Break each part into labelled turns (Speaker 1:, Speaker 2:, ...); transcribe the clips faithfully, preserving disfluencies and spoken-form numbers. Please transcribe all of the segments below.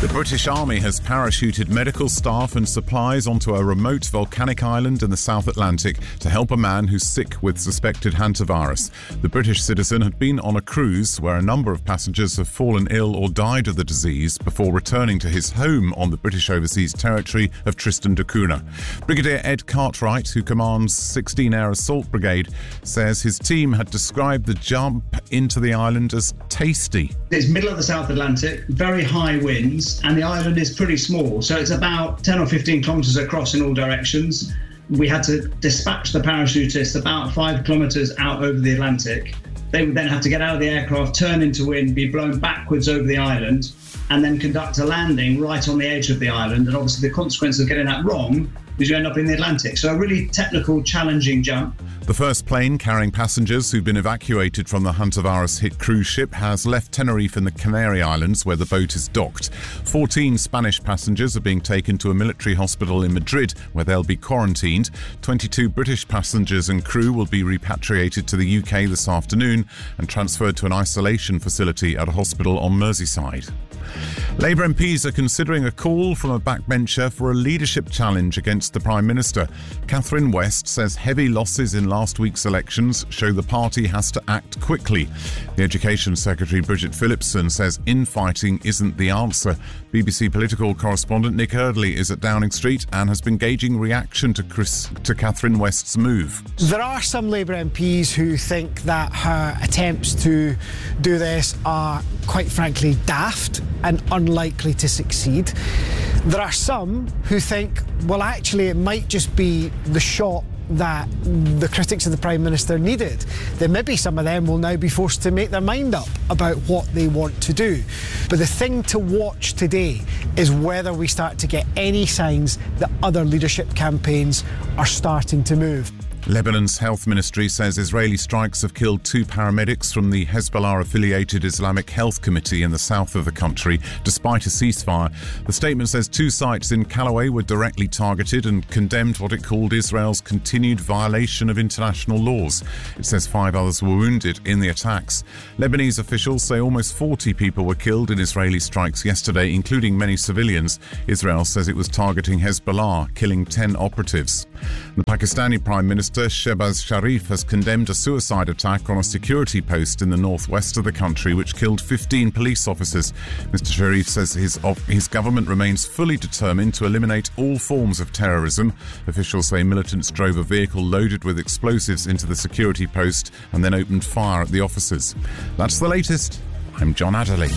Speaker 1: The British Army has parachuted medical staff and supplies onto a remote volcanic island in the South Atlantic to help a man who's sick with suspected hantavirus. The British citizen had been on a cruise where a number of passengers have fallen ill or died of the disease before returning to his home on the British overseas territory of Tristan da Cunha. Brigadier Ed Cartwright, who commands sixteen Air Assault Brigade, says his team had described the jump into the island as tasty.
Speaker 2: It's middle of the South Atlantic, very high winds, and the island is pretty small, so it's about ten or fifteen kilometres across in all directions. We had to dispatch the parachutists about five kilometres out over the Atlantic. They would then have to get out of the aircraft, turn into wind, be blown backwards over the island, and then conduct a landing right on the edge of the island. And obviously the consequence of getting that wrong is you end up in the Atlantic. So a really technical, challenging jump.
Speaker 1: The first plane carrying passengers who've been evacuated from the hantavirus-hit cruise ship has left Tenerife in the Canary Islands, where the boat is docked. fourteen Spanish passengers are being taken to a military hospital in Madrid, where they'll be quarantined. twenty-two British passengers and crew will be repatriated to the U K this afternoon and transferred to an isolation facility at a hospital on Merseyside. Labour M Ps are considering a call from a backbencher for a leadership challenge against the Prime Minister. Catherine West says heavy losses in last week's elections show the party has to act quickly. The Education Secretary Bridget Phillipson says infighting isn't the answer. B B C political correspondent Nick Eardley is at Downing Street and has been gauging reaction to Chris, to Catherine West's move.
Speaker 3: There are some Labour M Ps who think that her attempts to do this are, quite frankly, daft and unlikely to succeed. There are some who think, well, actually, it might just be the shot that the critics of the Prime Minister needed. That maybe some of them will now be forced to make their mind up about what they want to do. But the thing to watch today is whether we start to get any signs that other leadership campaigns are starting to move.
Speaker 1: Lebanon's health ministry says Israeli strikes have killed two paramedics from the Hezbollah-affiliated Islamic Health Committee in the south of the country, despite a ceasefire. The statement says two sites in Callaway were directly targeted and condemned what it called Israel's continued violation of international laws. It says five others were wounded in the attacks. Lebanese officials say almost forty people were killed in Israeli strikes yesterday, including many civilians. Israel says it was targeting Hezbollah, killing ten operatives. The Pakistani Prime Minister Shehbaz Sharif has condemned a suicide attack on a security post in the northwest of the country which killed fifteen police officers. Mister Sharif says his, his government remains fully determined to eliminate all forms of terrorism. Officials say militants drove a vehicle loaded with explosives into the security post and then opened fire at the officers. That's the latest. I'm John Adderley.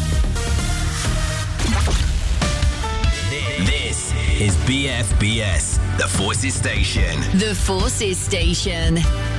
Speaker 4: This is B F B S, the Forces Station.
Speaker 5: The Forces Station.